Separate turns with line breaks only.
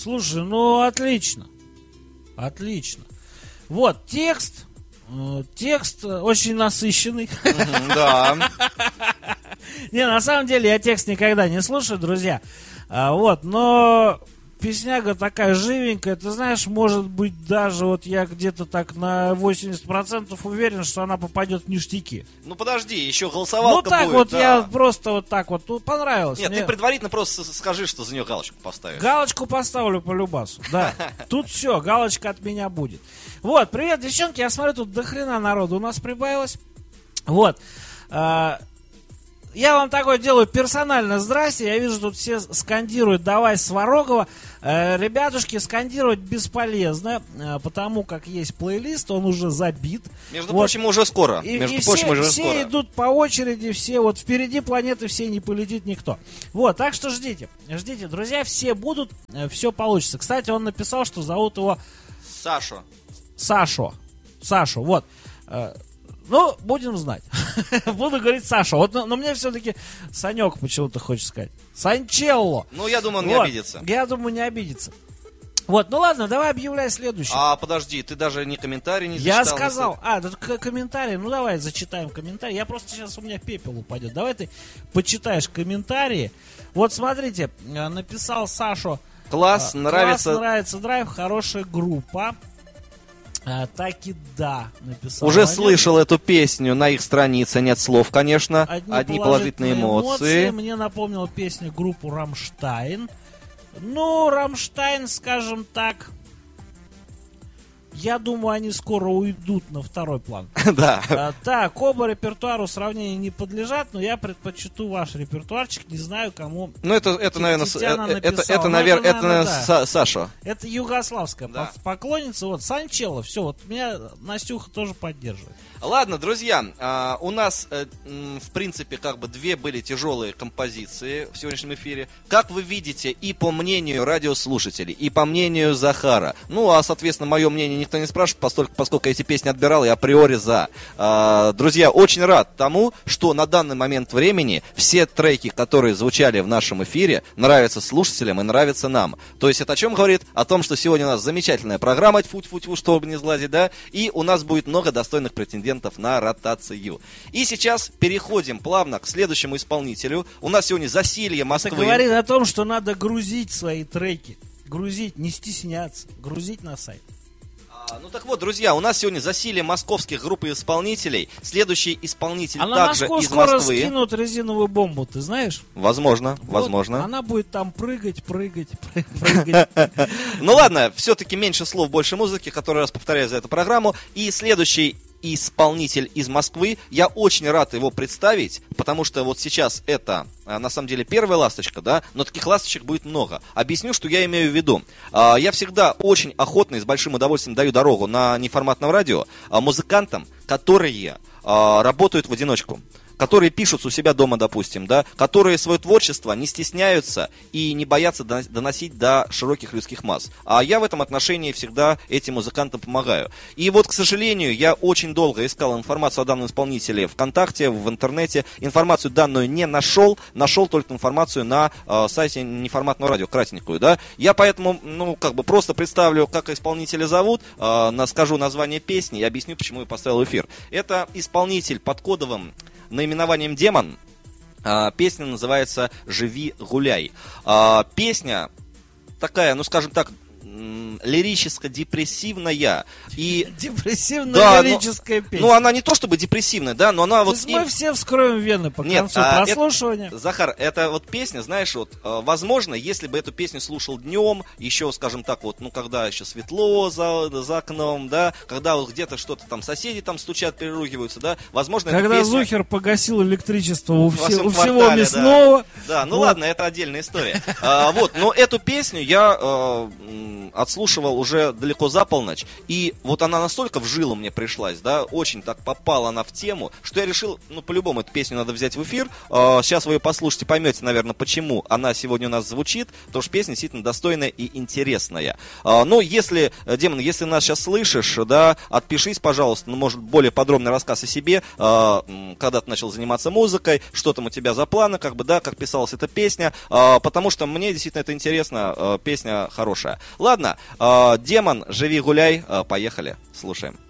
Слушай, ну отлично. Отлично. Вот, текст очень насыщенный.
Да.
Не, на самом деле я текст никогда не слушаю, друзья. Вот, но песняга такая живенькая, ты знаешь, может быть, даже вот я где-то так на 80% уверен, что она попадет в ништяки.
Ну подожди, еще голосовалка будет.
Ну так вот,
да.
я просто вот так вот, ну, понравилось.
Нет,
мне.
ты предварительно просто скажи, что за нее галочку поставишь.
Галочку поставлю по любасу, да. Тут все, галочка от меня будет. Вот, привет, девчонки, я смотрю, тут дохрена народу у нас прибавилось. Вот. Я вам такое делаю персонально здрасте. Я вижу, тут все скандируют «давай, Сварогова». Ребятушки, скандировать бесполезно, потому как есть плейлист, он уже забит.
Между прочим, уже скоро.
Все идут по очереди, все вот впереди планеты всей не полетит никто. Вот, так что ждите, друзья, все будут, все получится. Кстати, он написал, что зовут его Сашу, вот. Ну, будем знать. Буду говорить Саша. Вот, но мне все-таки Санек почему-то хочется сказать. Санчелло.
Ну, я думаю, он не обидится.
Я думаю, не обидится. Вот, ну ладно, давай объявляй следующий.
Подожди, ты даже ни комментарий не зачитал.
Я сказал. Тут комментарий. Ну, давай зачитаем комментарий. Я просто сейчас у меня пепел упадет. Давай ты почитаешь комментарии. Вот, смотрите, написал Сашу.
Класс,
нравится драйв, хорошая группа. Так и да, написал.
Уже слышал эту песню на их странице, нет слов, конечно. Одни положительные эмоции.
Мне напомнила песня группу «Рамштайн». Ну, «Рамштайн», скажем так, я думаю, они скоро уйдут на второй план.
Да.
Так, оба репертуару сравнению не подлежат, но я предпочту ваш репертуарчик, не знаю, кому.
Ну, это наверное, Саша.
Это югославская поклонница. Вот, Санчелло, все, вот меня Настюха тоже поддерживает.
Ладно, друзья, у нас, в принципе, как бы две были тяжелые композиции в сегодняшнем эфире. Как вы видите, и по мнению радиослушателей, и по мнению Захара, ну, а, соответственно, мое мнение никто не спрашивает, поскольку эти песни отбирал, я априори за. Друзья, очень рад тому, что на данный момент времени все треки, которые звучали в нашем эфире, нравятся слушателям и нравятся нам. То есть это о чем говорит? О том, что сегодня у нас замечательная программа, тьфу-тьфу-тьфу, чтобы не сглазить, да, и у нас будет много достойных претендентов на ротацию. И сейчас переходим плавно к следующему исполнителю. У нас сегодня засилье Москвы.
Это говорит о том, что надо грузить свои треки. Грузить, не стесняться. Грузить на сайт.
Ну так вот, друзья, у нас сегодня засилие московских групп и исполнителей. Следующий исполнитель
на
также
Москву
из
скоро
Москвы.
скинут резиновую бомбу, ты знаешь?
Возможно,
вот,
возможно.
Она будет там прыгать.
Ну ладно, все-таки меньше слов, больше музыки, который раз повторяю за эту программу. И следующий исполнитель из Москвы, я очень рад его представить, потому что вот сейчас это, на самом деле, первая ласточка, да, но таких ласточек будет много. Объясню, что я имею в виду. Я всегда очень охотно и с большим удовольствием даю дорогу на неформатном радио музыкантам, которые работают в одиночку, которые пишут у себя дома, допустим, да, которые свое творчество не стесняются и не боятся доносить до широких людских масс. А я в этом отношении всегда этим музыкантам помогаю. И вот, к сожалению, я очень долго искал информацию о данном исполнителе ВКонтакте, в интернете. Информацию данную не нашел только информацию на сайте неформатного радио, кратенькую, да. Я поэтому, просто представлю, как исполнителя зовут, скажу название песни и объясню, почему я поставил эфир. Это исполнитель под кодовым наименованием «Демон». Песня называется «Живи, гуляй». Песня такая, скажем так, лирическо-депрессивная.
Депрессивно-лирическая песня.
Она не то чтобы депрессивная, да, но она вот...
мы все вскроем вены по концу прослушивания.
Захар, это вот песня, знаешь, возможно, если бы эту песню слушал днем, еще, скажем так, когда еще светло за окном, да, когда вот где-то что-то там соседи там стучат, переругиваются, да, возможно,
когда
эта песня...
Зухер погасил электричество у всего мясного.
Да, ладно, это отдельная история. Но эту песню я отслушал прослушивал уже далеко за полночь, и вот она настолько в жилу мне пришлась, да, очень так попала она в тему, что я решил, ну, по-любому эту песню надо взять в эфир. Сейчас вы ее послушаете, поймете, наверное, почему она сегодня у нас звучит, потому что песня действительно достойная и интересная. Ну, если, Демон, если нас сейчас слышишь, да, отпишись, пожалуйста, ну, может, более подробный рассказ о себе, когда ты начал заниматься музыкой, что там у тебя за планы, как бы, да, как писалась эта песня, потому что мне действительно это интересно, песня хорошая. Ладно, Демон, живи, гуляй, поехали, слушаем.